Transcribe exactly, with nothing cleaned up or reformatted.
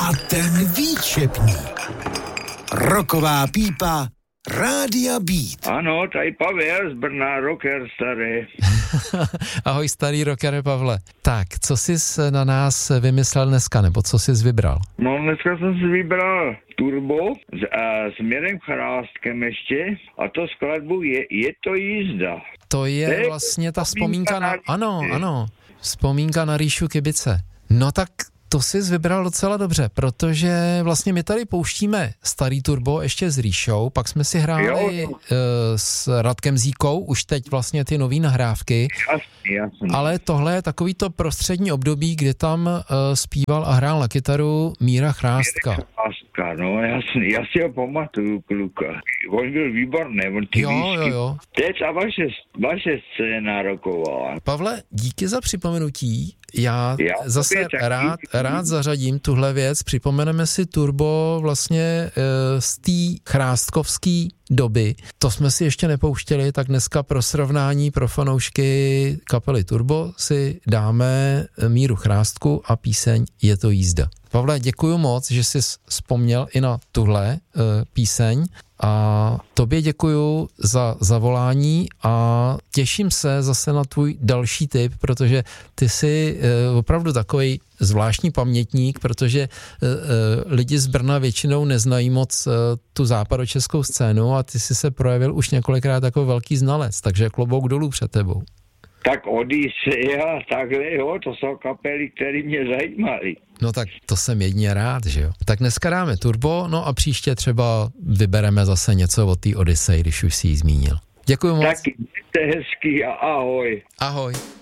A ten výčepník. Roková pípa Rádia Beat. Ano, tady Pavel z Brna, rocker starý. Ahoj starý rockere Pavle. Tak, co jsi na nás vymyslel dneska, nebo co jsi vybral? No dneska jsem si vybral Turbo s, a, s Mirem Chrástkem ještě a to skladbu je, je to jízda. To je, to je vlastně ta vzpomínka na... Ano, ano, vzpomínka na Ríšu Kibice. No tak to jsi vybral docela dobře, protože vlastně my tady pouštíme starý Turbo ještě s Ríšou, pak jsme si hráli jo, uh, s Radkem Zíkou, už teď vlastně ty nový nahrávky, jasný, jasný. Ale tohle je takový to prostřední období, kdy tam uh, zpíval a hrál na kytaru Míra Chrástka. Míra Chrástka, no jasný, já si ho pamatuju, kluka. On byl výborný, on ty jo, výšky. Jo, jo. Teď a vaše, vaše scéna rokovala. Pavle, díky za připomenutí. Já, Já zase rád, rád zařadím tuhle věc. Připomeneme si Turbo vlastně e, z té chrástkovské doby. To jsme si ještě nepouštěli, tak dneska pro srovnání pro fanoušky kapely Turbo si dáme Míru Chrástku a píseň Je to jízda. Pavle, děkuju moc, že jsi vzpomněl i na tuhle e, píseň a tobě děkuju za zavolání a těším se zase na tvůj další tip, protože ty jsi e, opravdu takový zvláštní pamětník, protože e, e, lidi z Brna většinou neznají moc e, tu západočeskou scénu a ty jsi se projevil už několikrát jako velký znalec, takže klobouk dolů před tebou. Tak Odyssea, takhle, jo, to jsou kapely, které mě zajímaly. No tak to jsem jedině rád, že jo. Tak dneska dáme Turbo, no a příště třeba vybereme zase něco od té Odyssey, když už si ji zmínil. Děkuju moc. Taky, mějte hezký a ahoj. Ahoj.